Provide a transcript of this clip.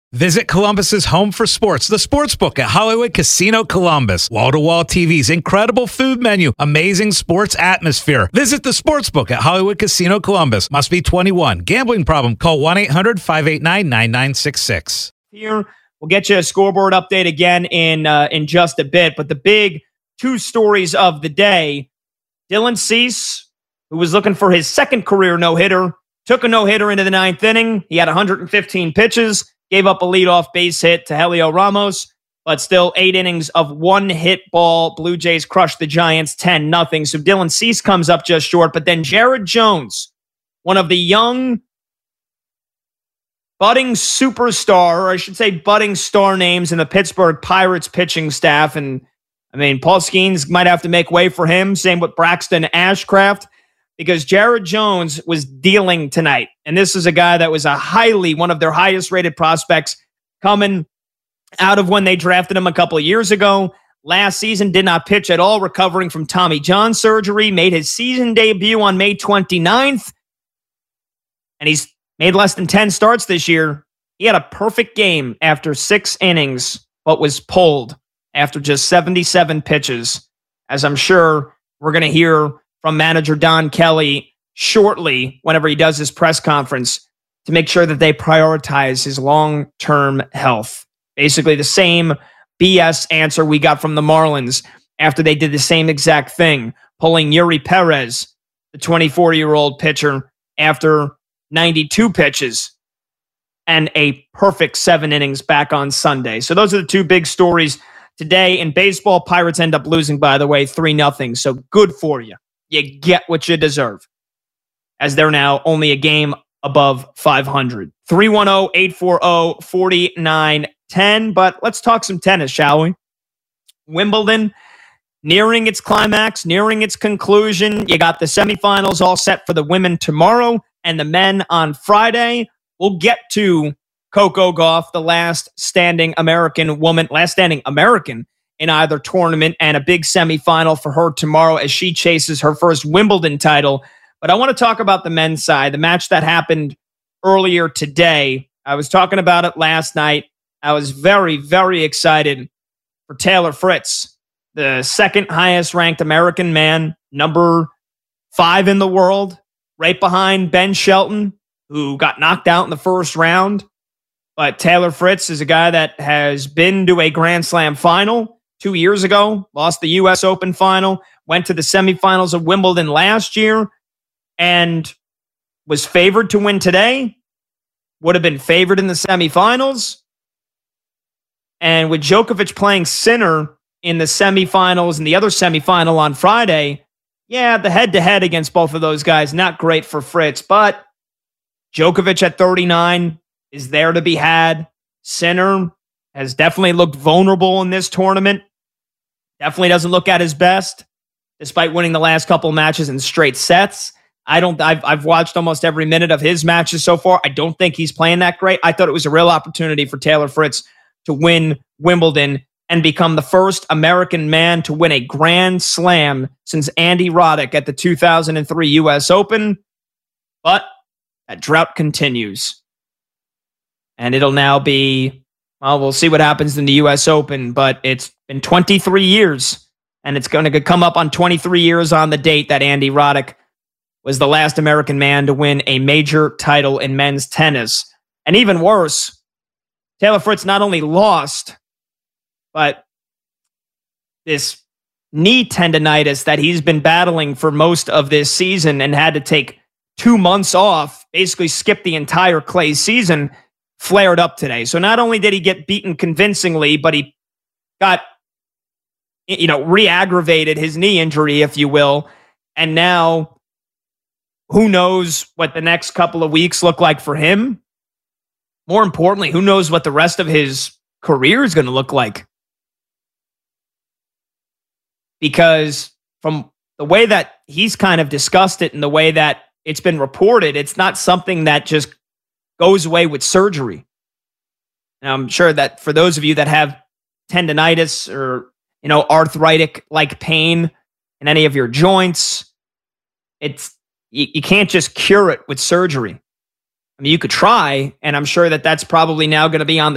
Visit Columbus's home for sports, the Sportsbook at Hollywood Casino Columbus. Wall-to-wall TVs, incredible food menu, amazing sports atmosphere. Visit the Sportsbook at Hollywood Casino Columbus. Must be 21. Gambling problem? Call 1-800-589-9966. Here, we'll get you a scoreboard update again in just a bit. But the big two stories of the day, Dylan Cease, who was looking for his second career no-hitter, took a no-hitter into the ninth inning. He had 115 pitches. Gave up a leadoff base hit to Helio Ramos, but still 8 innings of one hit ball. Blue Jays crushed the Giants 10-0. So Dylan Cease comes up just short, but then Jared Jones, one of the young budding superstar, or I should say budding star names in the Pittsburgh Pirates pitching staff. And I mean, Paul Skeens might have to make way for him. Same with Braxton Ashcraft, because Jared Jones was dealing tonight. And this is a guy that was one of their highest rated prospects coming out of when they drafted him a couple of years ago. Last season, did not pitch at all, recovering from Tommy John surgery, made his season debut on May 29th. And he's made less than 10 starts this year. He had a perfect game after 6 innings, but was pulled after just 77 pitches, as I'm sure we're going to hear from manager Don Kelly shortly whenever he does his press conference to make sure that they prioritize his long-term health. Basically the same BS answer we got from the Marlins after they did the same exact thing, pulling Yuri Perez, the 24-year-old pitcher, after 92 pitches and a perfect 7 innings back on Sunday. So those are the two big stories today. In baseball, Pirates end up losing, by the way, 3-0. So good for you. You get what you deserve, as they're now only a game above 500. 310-840-4910. But let's talk some tennis, shall we? Wimbledon nearing its climax, nearing its conclusion. You got the semifinals all set for the women tomorrow and the men on Friday. We'll get to Coco Gauff, the last standing American in either tournament, and a big semifinal for her tomorrow as she chases her first Wimbledon title. But I want to talk about the men's side, the match that happened earlier today. I was talking about it last night. I was very, very excited for Taylor Fritz, the second highest ranked American man, number 5 in the world, right behind Ben Shelton, who got knocked out in the first round. But Taylor Fritz is a guy that has been to a Grand Slam final 2 years ago, lost the U.S. Open final, went to the semifinals of Wimbledon last year, and was favored to win today, would have been favored in the semifinals. And with Djokovic playing Sinner in the semifinals and the other semifinal on Friday, yeah, the head-to-head against both of those guys, not great for Fritz, but Djokovic at 39 is there to be had. Sinner has definitely looked vulnerable in this tournament. Definitely doesn't look at his best, despite winning the last couple matches in straight sets. I've watched almost every minute of his matches so far. I don't think he's playing that great. I thought it was a real opportunity for Taylor Fritz to win Wimbledon and become the first American man to win a Grand Slam since Andy Roddick at the 2003 U.S. Open. But that drought continues. And it'll now be, well, we'll see what happens in the U.S. Open, but it's been 23 years, and it's going to come up on 23 years on the date that Andy Roddick was the last American man to win a major title in men's tennis. And even worse, Taylor Fritz not only lost, but this knee tendonitis that he's been battling for most of this season and had to take 2 months off, basically skip the entire clay season, flared up today. So not only did he get beaten convincingly, but he got, re-aggravated his knee injury, if you will. And now, who knows what the next couple of weeks look like for him? More importantly, who knows what the rest of his career is going to look like? Because from the way that he's kind of discussed it and the way that it's been reported, it's not something that just goes away with surgery. And I'm sure that for those of you that have tendonitis or, arthritic-like pain in any of your joints, you can't just cure it with surgery. I mean, you could try, and I'm sure that that's probably now going to be on the